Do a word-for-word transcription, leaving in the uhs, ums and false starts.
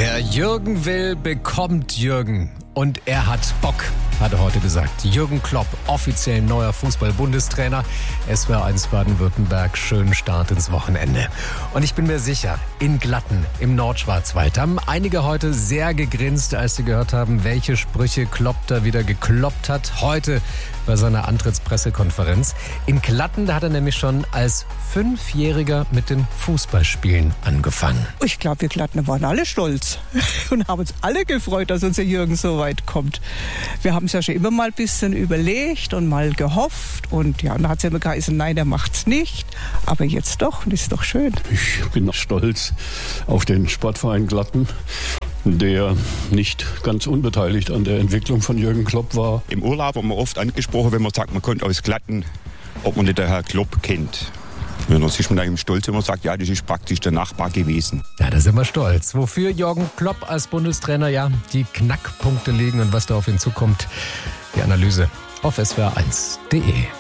Wer Jürgen will, bekommt Jürgen. Und er hat Bock, hat er heute gesagt. Jürgen Klopp, offiziell neuer Fußball-Bundestrainer. S W R eins Baden-Württemberg, schönen Start ins Wochenende. Und ich bin mir sicher, in Glatten, im Nordschwarzwald, haben einige heute sehr gegrinst, als sie gehört haben, welche Sprüche Klopp da wieder gekloppt hat. Heute bei seiner Antrittspressekonferenz. In Glatten, da hat er nämlich schon als Fünfjähriger mit dem Fußballspielen angefangen. Ich glaube, wir Glattner waren alle stolz und haben uns alle gefreut, dass unser Jürgen so weit kommt. Wir haben es ja schon immer mal ein bisschen überlegt und mal gehofft und ja, und da hat es ja immer geheißen, nein, der macht's nicht. Aber jetzt doch, und das ist doch schön. Ich bin stolz auf den Sportverein Glatten, der nicht ganz unbeteiligt an der Entwicklung von Jürgen Klopp war. Im Urlaub haben wir oft angesprochen, wenn man sagt, man kommt aus Glatten, ob man nicht den Herrn Klopp kennt. Ja, dann ist man da eben stolz, wenn man sagt, ja, das ist praktisch der Nachbar gewesen. Ja, da sind wir stolz. Wofür Jürgen Klopp als Bundestrainer ja die Knackpunkte liegen und was da auf ihn zukommt, die Analyse auf S W R eins punkt de.